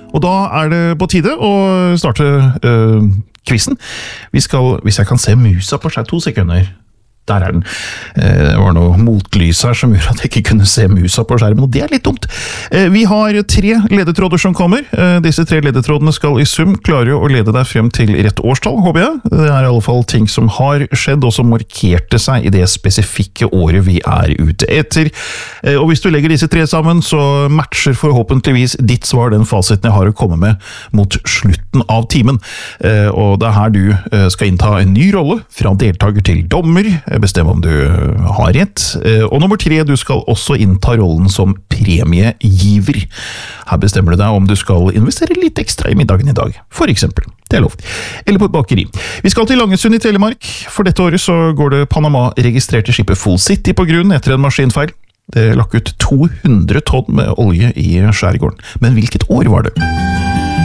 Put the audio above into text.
Og da det på tide å starte quizen. Vi skal, hvis jeg kan se musa på skjær 2 sekunder. Der den. Det var noe motlys her som gjør at jeg ikke kunne se musa på skjermen, og det litt dumt. Vi har 3 ledetråder som kommer. Disse 3 ledetrådene skal i sum klare å lede deg frem til rett årstall, håper jeg. Det i alle fall ting som har skjedd, og som markerte seg i det spesifikke året vi ute etter. Og hvis du legger disse 3 sammen, så matcher forhåpentligvis ditt svar den fasiten jeg har å komme med mot slutten av timen. Og det her du skal innta en ny rolle, fra deltaker til dommer, bestemme om du har rett. Og nummer 3, du skal også innta rollen som premiegiver. Her bestemmer du deg om du skal investere litt ekstra i middagen i dag, for eksempel. Det lov. Eller på et bakeri. Vi skal til Langesund i Telemark. For dette året så går det Panama-registrerte skipet Full City på grunn etter en maskinfeil. Det lakk ut 200 tonn med olje i skjærgården. Men hvilket år var det?